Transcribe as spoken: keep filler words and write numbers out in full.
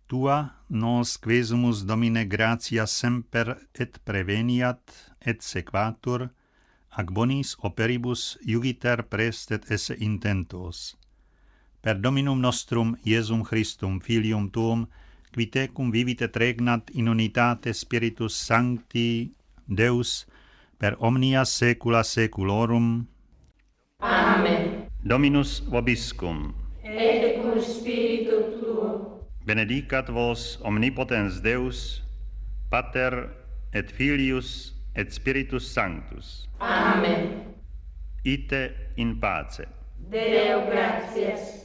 tua nos quesumus Domine gratia semper et preveniat et sequatur, ac bonis operibus iugiter prestet esse intentos. Per Dominum nostrum Iesum Christum, Filium tuum, qui tecum vivit et regnat in unitate Spiritus Sancti, Deus, per omnia saecula saeculorum. Amen. Dominus vobiscum. Et cum spiritu tuo. Benedicat vos omnipotens Deus, Pater et Filius et Spiritus Sanctus. Amen. Ite in pace. Deo gratias.